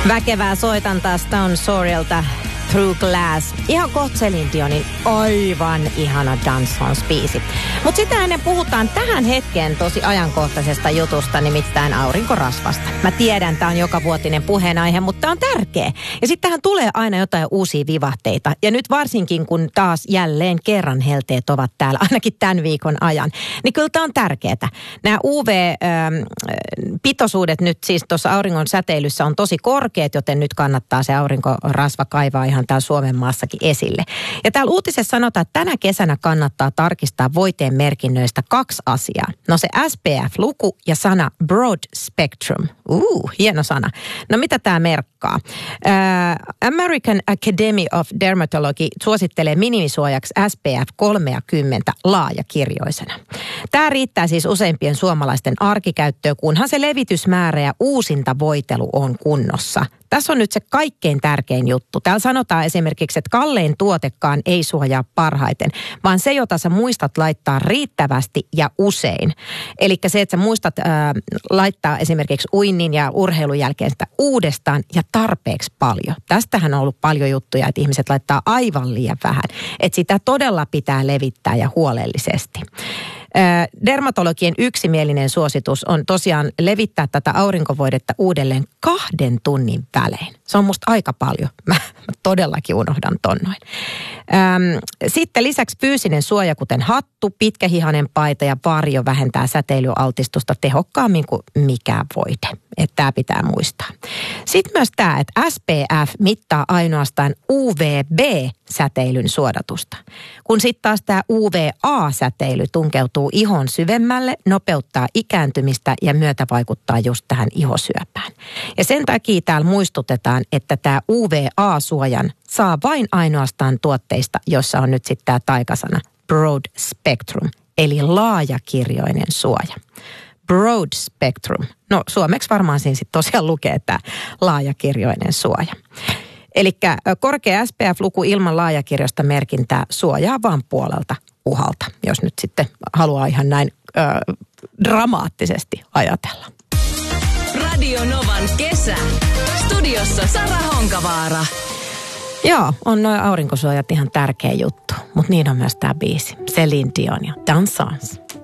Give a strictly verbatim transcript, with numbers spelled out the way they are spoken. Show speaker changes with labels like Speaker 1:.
Speaker 1: Väkevää soitantaa Stone Soilta Through Glass. Ihan kohta Celine Dionin aivan ihana dancehall-biisi. Mutta sitä ennen puhutaan tähän hetkeen tosi ajankohtaisesta jutusta, nimittäin aurinkorasvasta. Mä tiedän, tää on jokavuotinen puheenaihe, mutta tää on tärkeä. Ja sitten tähän tulee aina jotain uusia vivahteita. Ja nyt varsinkin, kun taas jälleen kerran helteet ovat täällä, ainakin tämän viikon ajan, niin kyllä tää on tärkeää. Nämä U V-pitoisuudet nyt siis tuossa auringon säteilyssä on tosi korkeat, joten nyt kannattaa se aurinkorasva kaivaa ihan täällä Suomen maassakin esille. Ja täällä uutisessa sanotaan, että tänä kesänä kannattaa tarkistaa voiteen merkinnöistä kaksi asiaa. No se S P F-luku ja sana broad spectrum. Uh, hieno sana. No mitä tämä merkkaa? Uh, American Academy of Dermatology suosittelee minimisuojaksi S P F kolmekymmentä laajakirjoisena. Tämä riittää siis useimpien suomalaisten arkikäyttöön, kunhan se levitysmäärä ja uusinta voitelu on kunnossa. Tässä on nyt se kaikkein tärkein juttu. Täällä sanotaan esimerkiksi, että kallein tuotekaan ei suojaa parhaiten, vaan se, jota sä muistat laittaa riittävästi ja usein. Eli se, että sä muistat ää, laittaa esimerkiksi uinnin ja urheilun jälkeen sitä uudestaan ja tarpeeksi paljon. Tästähän on ollut paljon juttuja, että ihmiset laittaa aivan liian vähän. Että sitä todella pitää levittää ja huolellisesti. Dermatologien yksimielinen suositus on tosiaan levittää tätä aurinkovoidetta uudelleen kahden tunnin välein. Se on musta aika paljon. Mä, mä todellakin unohdan ton noin. Öm, sitten lisäksi fyysinen suoja, kuten hattu, pitkähihainen paita ja varjo vähentää säteilyaltistusta tehokkaammin kuin mikään voide. Että tämä pitää muistaa. Sitten myös tämä, että S P F mittaa ainoastaan U V B-säteilyn suodatusta. Kun sitten taas tämä U V A-säteily tunkeutuu ihon syvemmälle, nopeuttaa ikääntymistä ja myötä vaikuttaa just tähän ihosyöpään. Ja sen takia täällä muistutetaan, että tämä U V A-suojan saa vain ainoastaan tuotteista, jossa on nyt sitten tämä taikasana broad spectrum, eli laajakirjoinen suoja. Broad spectrum. No suomeksi varmaan siinä sitten tosiaan lukee tämä laajakirjoinen suoja. Eli korkea S P F-luku ilman laajakirjoista merkintää suojaa vaan puolelta uhalta, jos nyt sitten haluaa ihan näin ö, dramaattisesti ajatella.
Speaker 2: Radio Novan kesä. Studiossa Sara Honkavaara.
Speaker 1: Joo, on noin aurinkosuojat ihan tärkeä juttu, mutta niin on myös tämä biisi. Celine Dion ja Dansans.